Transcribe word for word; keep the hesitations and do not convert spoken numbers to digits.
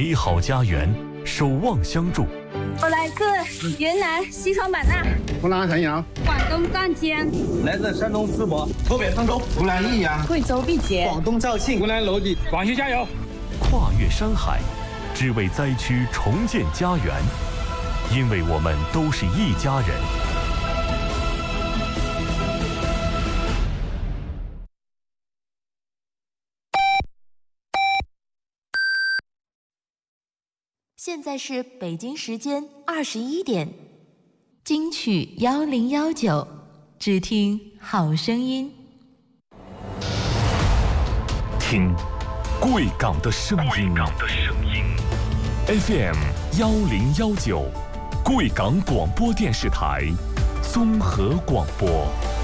美好家园，守望相助。 我来自云南西双版纳， 湖南衡阳， 广东湛江， 来自山东淄博，河北沧州， 湖南益阳， 贵州毕节， 广东肇庆， 湖南娄底，广西加油！ 跨越山海，只为灾区重建家园，因为我们都是一家人。 现在是北京时间二十一点，金曲幺零幺九，只听好声音。 听贵港的声音 ，F M 幺零幺九，贵港广播电视台综合广播。